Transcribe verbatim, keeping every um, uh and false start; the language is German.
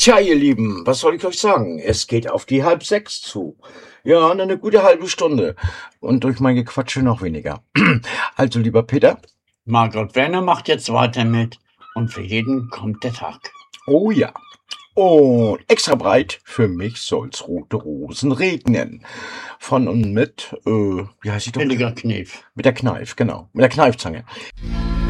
Tja, ihr Lieben, was soll ich euch sagen? Es geht auf die halb sechs zu. Ja, eine gute halbe Stunde. Und durch mein Gequatsche noch weniger. Also, lieber Peter. Margot Werner macht jetzt weiter mit und für jeden kommt der Tag. Oh ja. Und extra breit, für mich soll's rote Rosen regnen. Von und mit, äh, wie heißt sie doch? Billiger Knief. Mit der Kneif, genau. Mit der Kneifzange.